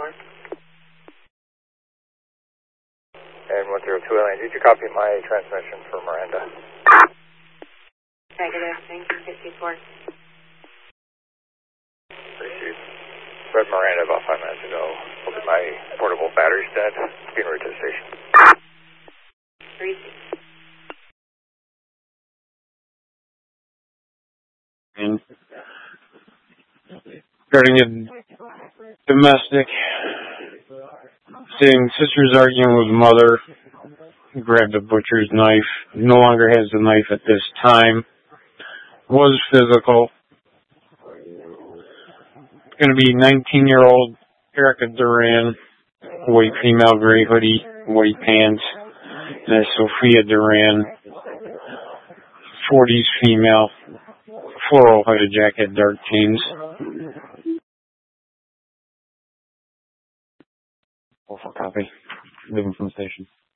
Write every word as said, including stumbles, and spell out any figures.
four. And one zero two Alien, did you copy my transmission for Miranda? Negative, thank you, fifty-four. Appreciate it. Read Miranda about five minutes ago. Look at my portable battery's dead. Being route to the station. Three. And regarding a domestic, saying sister's arguing with mother, grabbed a butcher's knife, no longer has the knife at this time, was physical. It's going to be nineteen-year-old Erica Duran, white female, gray hoodie, white pants, and that's Sophia Duran, forties female, floral hooded jacket, dark jeans. Full copy. Leaving from the station.